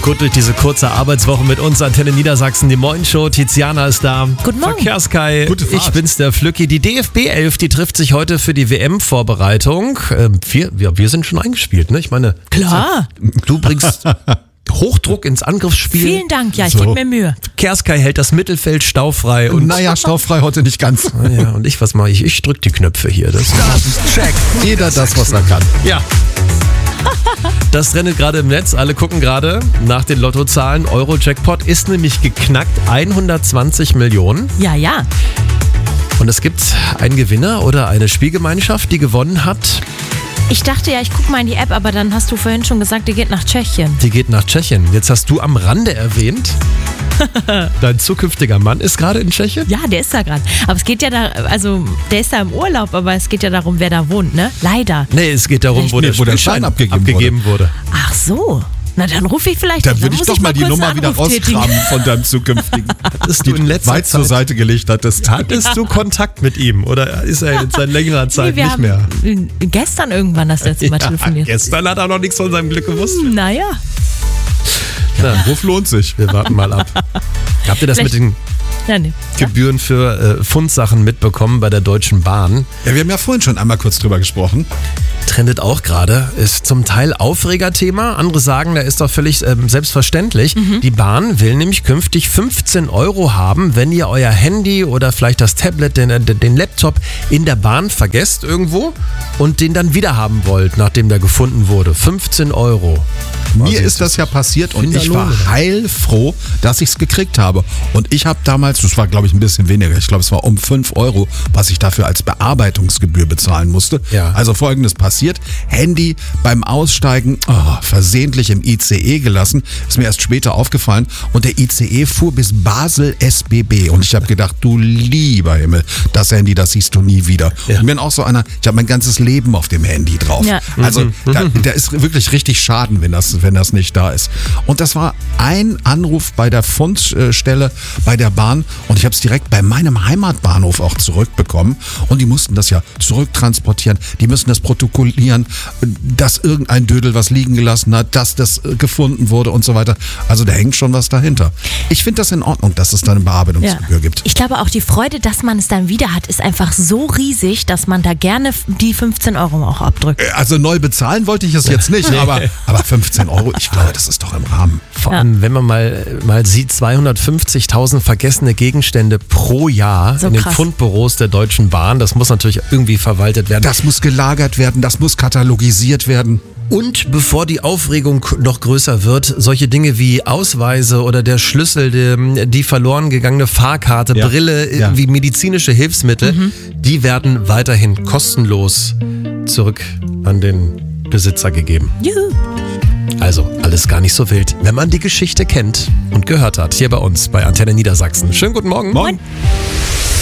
Gut durch diese kurze Arbeitswoche mit uns, Antenne Niedersachsen, die Morgenshow. Tiziana ist da. Guten Morgen. Verkehrskai. Gute Fahrt. Ich bin's, der Flücki. Die DFB 11, die trifft sich heute für die WM-Vorbereitung. Wir sind schon eingespielt, ne? Ich meine, Klar. du bringst Hochdruck ins Angriffsspiel. Vielen Dank, ja, ich gebe mir Mühe. Verkehrskai hält das Mittelfeld staufrei. Und Naja, stauffrei heute nicht ganz. ja, und ich, was mache ich? Ich drück die Knöpfe hier. Das Check. Jeder das, was er kann. Ja. Das rennt gerade im Netz. Alle gucken gerade nach den Lottozahlen. Euro-Jackpot ist nämlich geknackt. 120 Millionen. Ja, ja. Und es gibt einen Gewinner oder eine Spielgemeinschaft, die gewonnen hat. Ich dachte ja, ich gucke mal in die App, aber dann hast du vorhin schon gesagt, die geht nach Tschechien. Die geht nach Tschechien. Jetzt hast du am Rande erwähnt, dein zukünftiger Mann ist gerade in Tschechien? Ja, der ist da gerade. Aber es geht ja da, also der ist da im Urlaub, aber es geht ja darum, wer da wohnt, ne? Leider. Nee, es geht darum, wo der Spielschein abgegeben wurde. Ach so. Na, dann rufe ich vielleicht Dann würde ich doch mal die kurz Nummer einen wieder Anruf tätigen. rauskramen von deinem zukünftigen. Hattest du in letzter weit zur Zeit, Seite gelegt hattest. hattest du Kontakt mit ihm oder ist er jetzt seit längerer Zeit Nee, wir nicht mehr? haben gestern irgendwann das letzte Mal telefoniert. Gestern hat er noch nichts von seinem Glück gewusst. Naja. Der Ruf lohnt sich. Wir warten mal ab. Habt ihr das mit den Ja, nee. Gebühren für Fundsachen mitbekommen bei der Deutschen Bahn? Ja, wir haben ja vorhin schon einmal kurz drüber gesprochen. Trendet auch gerade, ist zum Teil Aufregerthema. Andere sagen, da ist doch völlig selbstverständlich. Die Bahn will nämlich künftig 15 € haben, wenn ihr euer Handy oder vielleicht das Tablet, den Laptop in der Bahn vergesst irgendwo und den dann wieder haben wollt, nachdem der gefunden wurde. 15 €. Mir ist das ja passiert und ich war heilfroh, dass ich es gekriegt habe. Und ich habe damals, das war glaube ich ein bisschen weniger, ich glaube es war um 5 €, was ich dafür als Bearbeitungsgebühr bezahlen musste. Ja. Also Folgendes passiert, Handy beim Aussteigen versehentlich im ICE gelassen, ist mir erst später aufgefallen und der ICE fuhr bis Basel SBB und ich habe gedacht, du lieber Himmel, das Handy, das siehst du nie wieder. Ja. Ich bin auch so einer, ich habe mein ganzes Leben auf dem Handy drauf. Ja. Also da ist wirklich richtig Schaden, wenn das nicht da ist. Und das war ein Anruf bei der Fundstelle bei der Bahn und ich habe es direkt bei meinem Heimatbahnhof auch zurückbekommen und die mussten das ja zurücktransportieren, die müssen das protokollieren, dass irgendein Dödel was liegen gelassen hat, dass das gefunden wurde und so weiter. Also da hängt schon was dahinter. Ich finde das in Ordnung, dass es da eine Bearbeitungsgebühr gibt. Ich glaube auch, die Freude, dass man es dann wieder hat, ist einfach so riesig, dass man da gerne die 15 € auch abdrückt. Also neu bezahlen wollte ich es jetzt nicht, aber 15 €, ich glaube, das ist doch im Rahmen. Vor allem, wenn man mal sieht, 250.000 vergessene Gegenstände pro Jahr So in den krass. Fundbüros der Deutschen Bahn. Das muss natürlich irgendwie verwaltet werden. Das muss gelagert werden, das muss katalogisiert werden. Und bevor die Aufregung noch größer wird, solche Dinge wie Ausweise oder der Schlüssel, die verloren gegangene Fahrkarte, Ja. Brille, Ja. wie medizinische Hilfsmittel, die werden weiterhin kostenlos zurück an den Besitzer gegeben. Juhu. Also alles gar nicht so wild, wenn man die Geschichte kennt und gehört hat. Hier bei uns bei Antenne Niedersachsen. Schönen guten Morgen. Moin.